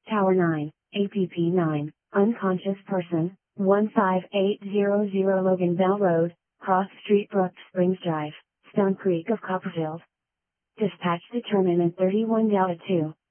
Tower 9, APP 9, unconscious person, 15800 Logan Bell Road, Cross Street, Brooks Springs Drive, Stone Creek of Copperfield. Dispatch determined in 31 Delta 2.